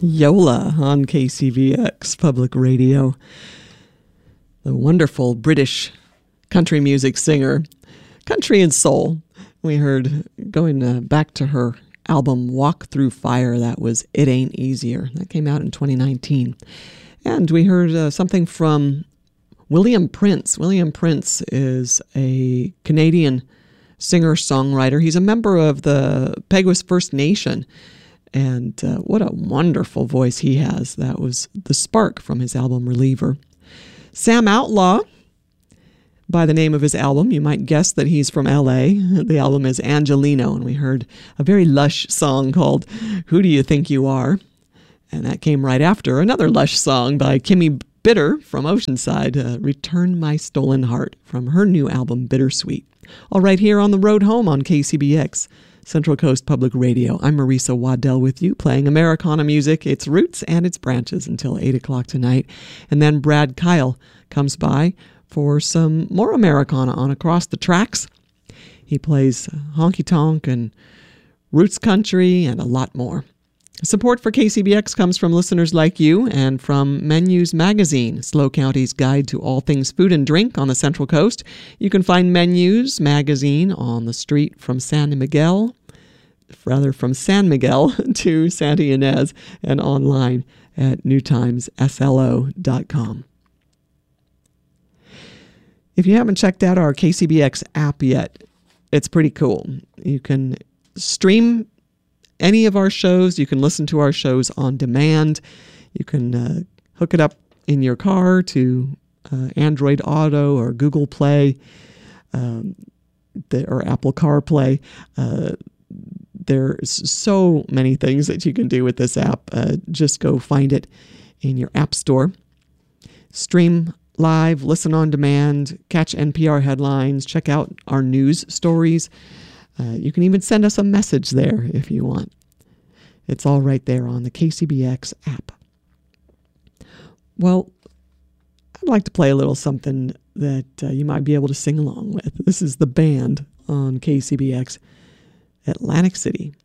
Yola on KCBX Public Radio. The wonderful British country music singer, country and soul. We heard, going back to her album Walk Through Fire, that was It Ain't Easier. That came out in 2019. And we heard something from William Prince. William Prince is a Canadian singer-songwriter. He's a member of the Peguis First Nation. And what a wonderful voice he has. That was The Spark from his album Reliever. Sam Outlaw, by the name of his album, you might guess that he's from L.A. The album is Angelino, and we heard a very lush song called Who Do You Think You Are? And that came right after another lush song by Kimmy Bitter from Oceanside, Return My Stolen Heart, from her new album Bittersweet. All right, here on the road home on KCBX. Central Coast Public Radio. I'm Marisa Waddell with you, playing Americana music, its roots and its branches, until 8 o'clock tonight. And then Brad Kyle comes by for some more Americana on Across the Tracks. He plays honky tonk and roots country and a lot more. Support for KCBX comes from listeners like you and from Menus Magazine, SLO County's guide to all things food and drink on the Central Coast. You can find Menus Magazine on the street from San Miguel to Santa Ynez, and online at newtimesslo.com. If you haven't checked out our KCBX app yet, it's pretty cool. You can stream any of our shows. You can listen to our shows on demand. You can hook it up in your car to Android Auto or Google Play or Apple CarPlay. There's so many things that you can do with this app. Just go find it in your app store. Stream live, listen on demand, catch NPR headlines, check out our news stories. You can even send us a message there if you want. It's all right there on the KCBX app. Well, I'd like to play a little something that you might be able to sing along with. This is The Band on KCBX, Atlantic City.